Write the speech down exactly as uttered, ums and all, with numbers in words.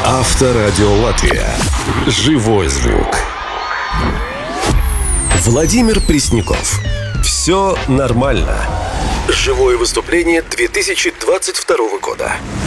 Авторадио Латвия. Живой звук. Владимир Пресняков. Все нормально. Живое выступление две тысячи двадцать второго года.